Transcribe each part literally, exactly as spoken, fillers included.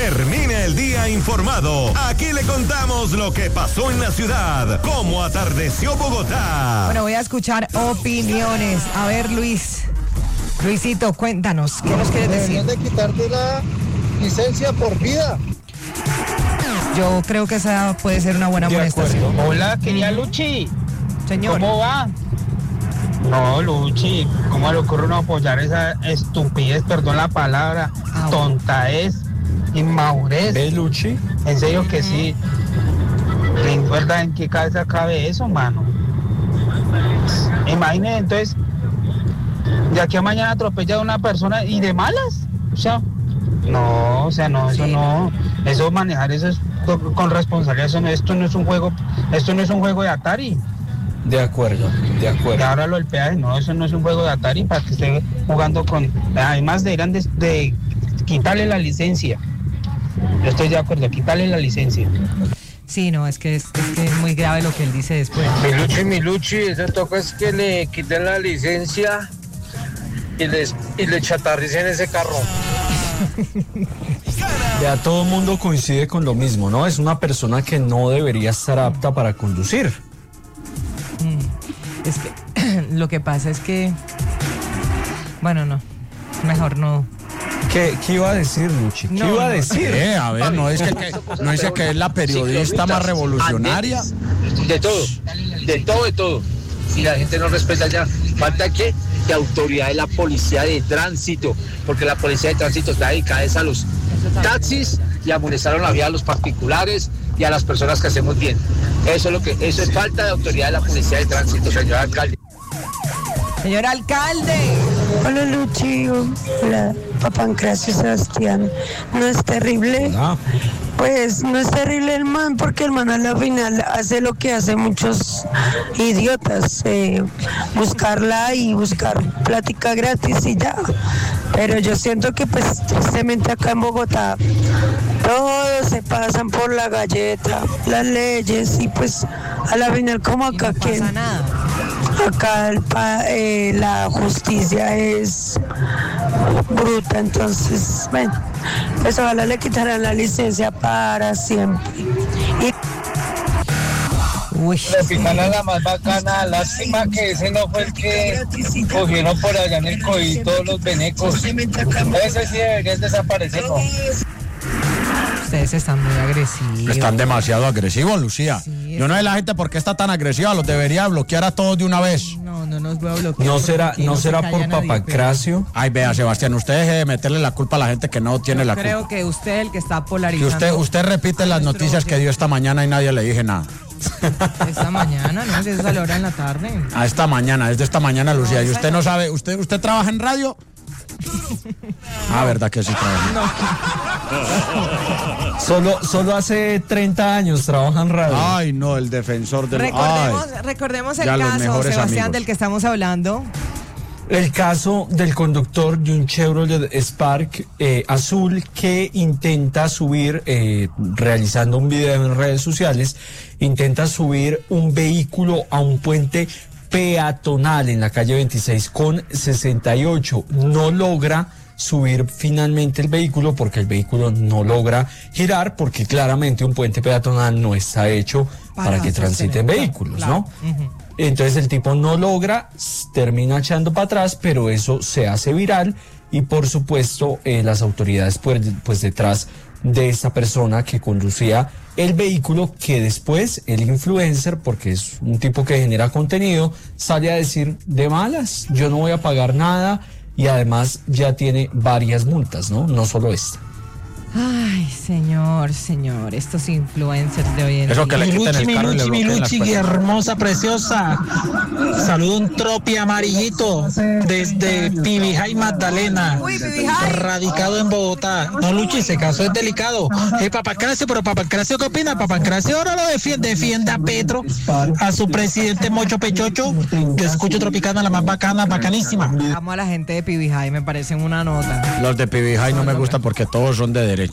Termina el día informado. Aquí le contamos lo que pasó en la ciudad, cómo atardeció Bogotá. Bueno, voy a escuchar opiniones. A ver, Luis. Luisito, cuéntanos, ¿qué nos quieres decir? Deberían de quitarte la licencia por vida. Yo creo que esa puede ser una buena amonestación. Hola, querida Luchi. Señor. ¿Cómo va? No, Luchi, ¿cómo le ocurre no apoyar esa estupidez, perdón la palabra, Ah, tontaez, inmadurez? ¿Ves, Luchi? En serio que sí. ¿En verdad en qué cabeza cabe eso, mano? Imagínate, entonces, de aquí a mañana atropella a una persona y de malas. O sea, no, o sea, no, eso Sí, no, eso manejar eso es con responsabilidad, eso no, esto no es un juego, esto no es un juego de Atari. De acuerdo, de Y acuerdo. ahora lo del peaje, no, eso no es un juego de Atari para que esté jugando con, además deberían de, de quitarle la licencia. Yo estoy de acuerdo, quitarle la licencia. Sí, no, es que es, es que es muy grave lo que él dice después. Mi Luchi, mi Luchi, eso toca es que le quiten la licencia y, les, y le chatarricen ese carro. Ya todo el mundo coincide con lo mismo, ¿no? Es una persona que no debería estar apta para conducir. Es que lo que pasa es que, bueno, no, mejor no. ¿Qué, qué iba a decir, Luchi? ¿Qué No, iba a no. decir? Eh, a ver, no es que, que- no dice que es la periodista más revolucionaria. De todo, de todo, de todo. Si la gente no respeta ya, falta que de autoridad de la policía de tránsito, porque la policía de tránsito está dedicada a los taxis y a molestar la vida a los particulares y a las personas que hacemos bien. Eso es lo que, eso es falta de autoridad de la policía de tránsito, señor alcalde. Señor alcalde. Hola Luchi, hola Papancracio Sebastián. ¿No es terrible? Ah, Pues no es terrible el man, porque el man a la final hace lo que hacen muchos idiotas, eh, buscarla y buscar plática gratis y ya. Pero yo siento que pues tristemente acá en Bogotá todos se pasan por la galleta, las leyes y pues a la final como Y acá no que pasa nada. acá el pa- eh, la justicia es bruta, entonces bueno, pues ojalá le quitaran la licencia para siempre. Y Uy, La final es la más bacana, lástima que ese no fue el que cogieron por allá en el COI todos los venecos. Ese sí deberían desaparecer, ¿no? ustedes están muy agresivos. Están demasiado agresivos, Lucía. Sí, Yo no sé la gente por qué está tan agresiva, los debería bloquear a todos de una vez. No, no nos voy a bloquear. ¿no porque será, aquí no se será calla por nadie, Papancracio? Ay, vea, Sebastián, usted deje de meterle la culpa a la gente que no tiene pero la yo creo culpa. que usted es el que está Que polarizando. usted, usted repite a las nuestro noticias que dio esta mañana y nadie le dije nada. Esta mañana, ¿no? Si eso sale ahora en la tarde. A esta mañana, es de esta mañana, Lucía. ¿Y usted no sabe? ¿Usted, usted trabaja en radio? Ah, verdad que sí trabaja. Solo, solo hace treinta años trabaja en radio. Ay, no, el defensor del... Recordemos, Ay. recordemos el ya los caso, mejores Sebastián, amigos. del que estamos hablando. El caso del conductor de un Chevrolet Spark eh, azul que intenta subir, eh, realizando un video en redes sociales, intenta subir un vehículo a un puente peatonal en la calle veintiséis con sesenta y ocho. No logra subir finalmente el vehículo porque el vehículo no logra girar, porque claramente un puente peatonal no está hecho para, Para que transiten sostener, vehículos, claro. ¿no? Ujú. Entonces el tipo no logra, s- termina echando para atrás, pero eso se hace viral y por supuesto eh, las autoridades pues, pues detrás de esta persona que conducía el vehículo, que después el influencer, porque es un tipo que genera contenido, sale a decir de malas, yo no voy a pagar nada y además ya tiene varias multas, ¿no? No solo esta. Ay, señor, señor, estos influencers de hoy en Eso día. que le quiten el carro y le bloqueen las puertas. hermosa, preciosa. Saludo un tropi amarillito desde Pibijay, Magdalena. Uy, Pibijay. Radicado en Bogotá. No, Luchi, ese caso es delicado. Eh, Papancracio, pero Papancracio, ¿qué opina? Papancracio ahora lo defiende, defiende a Petro, a su presidente Mocho Pechocho. Yo escucho Tropicana, la más bacana, bacanísima. Amo a la gente de Pibijay, me parecen una nota. Los de Pibijay no me gustan porque todos son de derecha.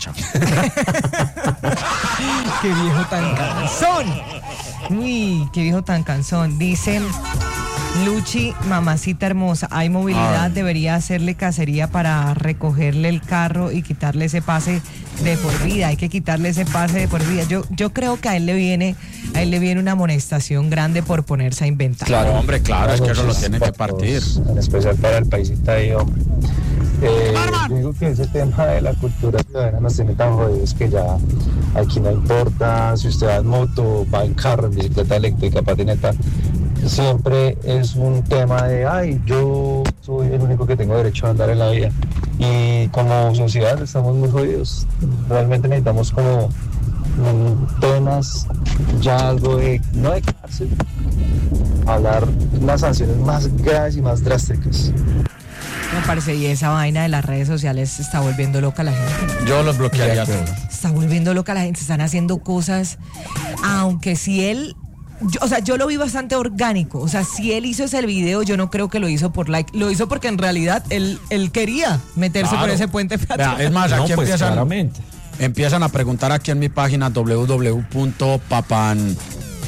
Qué viejo tan cansón. Uy, qué viejo tan cansón. Dicen, Luchi, mamacita hermosa, hay movilidad, Ay. debería hacerle cacería para recogerle el carro y quitarle ese pase de por vida, hay que quitarle ese pase de por vida. Yo, yo creo que a él le viene, a él le viene una amonestación grande por ponerse a inventar. Claro, hombre, claro, es que eso lo tiene que partir. En especial para el paisita ahí, hombre. Eh, digo que ese tema de la cultura ciudadana nos tiene tan jodidos que ya aquí no importa si usted va en moto, va en carro, en bicicleta eléctrica, patineta, siempre es un tema de, ay, yo soy el único que tengo derecho a andar en la vida. Y como sociedad estamos muy jodidos. Realmente necesitamos como mm, temas, ya algo de, no de cárcel, hablar las sanciones más graves y más drásticas. Me parece, y esa vaina de las redes sociales está volviendo loca a la gente. Yo los bloquearía todos. Está volviendo loca a la gente, se están haciendo cosas, aunque si él, yo, o sea, yo lo vi bastante orgánico, o sea, si él hizo ese video, yo no creo que lo hizo por like, lo hizo porque en realidad él, él quería meterse Claro. por ese puente peatonal. Vea, es más, aquí No, pues, empiezan, claramente. empiezan a preguntar aquí en mi página doble u doble u doble u punto papan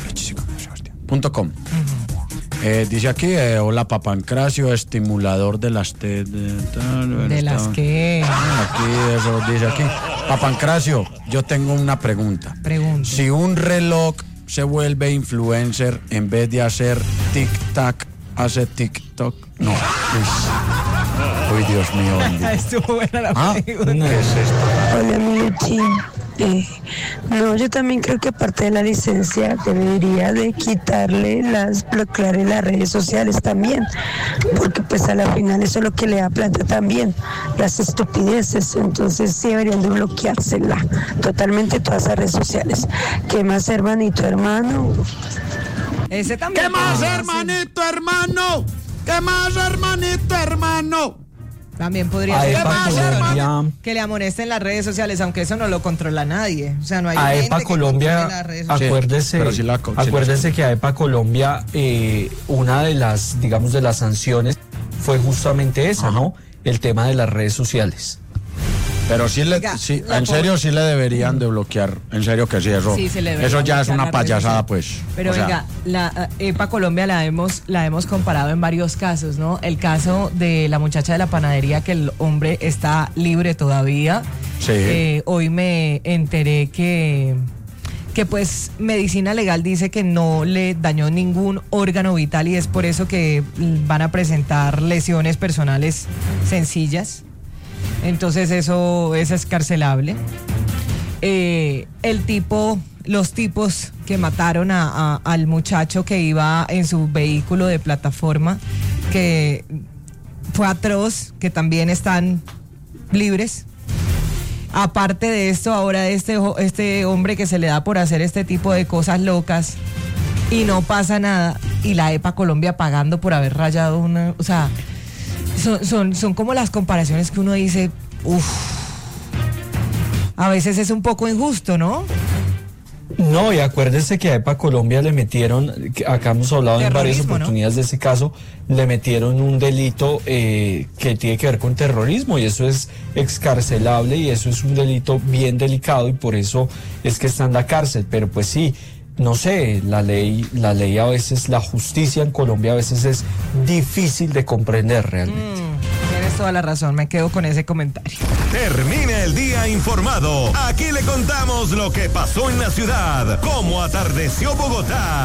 punto com. Eh, dice aquí, eh, hola Papancracio, estimulador de las T. De, tal, ¿De las está- qué? Aquí, eso dice aquí. Papancracio, yo tengo una pregunta. Pregunta. Si un reloj se vuelve influencer en vez de hacer tic-tac, hace TikTok. No. Uy, Dios mío. bendito. Estuvo buena la Ah, pregunta. ¿qué es esto? Hola, mi Luchi. Eh, no, yo también creo que parte de la licencia debería de quitarle las, bloquearle las redes sociales también, porque pues a la final eso es lo que le da plata también, las estupideces, entonces sí deberían de bloqueársela totalmente todas las redes sociales. ¿Qué más, hermanito, hermano? Ese también. ¿Qué más, podría ser. hermanito, hermano? ¿Qué más, hermanito, hermano? También podría A ser EPA que le- Colombia, que le amonesten las redes sociales, aunque eso no lo controla nadie. O sea, no hay a gente EPA que Colombia, controle las redes sociales. acuérdese, pero sí la co- sí la acuérdese que a EPA Colombia eh, una de las, digamos, de las sanciones fue justamente esa, ¿no? El tema de las redes sociales. Pero sí, le, Oiga, sí la en pobre- serio sí le deberían de bloquear. En serio que sí, eso. Sí, se le debería eso ya es bloquear una las redes payasada, sociales. pues. Pero O sea, venga, la eh, EPA Colombia la hemos, la hemos comparado en varios casos, ¿no? El caso de la muchacha de la panadería, que el hombre está libre todavía. Sí. Eh, hoy me enteré que, que pues medicina legal dice que no le dañó ningún órgano vital y es por eso que van a presentar lesiones personales sencillas. Entonces eso es escarcelable. Eh, el tipo, los tipos que mataron a, a- al muchacho que iba en su vehículo de plataforma, que fue atroz, que también están libres. Aparte de esto, ahora este, jo- este hombre que se le da por hacer este tipo de cosas locas y no pasa nada, y la EPA Colombia pagando por haber rayado una, o sea, son, son, son como las comparaciones que uno dice, uff, a veces es un poco injusto, ¿no? No, y acuérdese que a EPA Colombia le metieron, que acá hemos hablado en varias Terrorismo, ¿no? oportunidades de ese caso, le metieron un delito eh, que tiene que ver con terrorismo y eso es excarcelable y eso es un delito bien delicado y por eso es que está en la cárcel, pero pues sí, no sé, la ley, la ley a veces, la justicia en Colombia a veces es difícil de comprender realmente. Mm, tienes toda la razón, me quedo con ese comentario. Termina el día informado. Aquí le contamos lo que pasó en la ciudad, cómo atardeció Bogotá.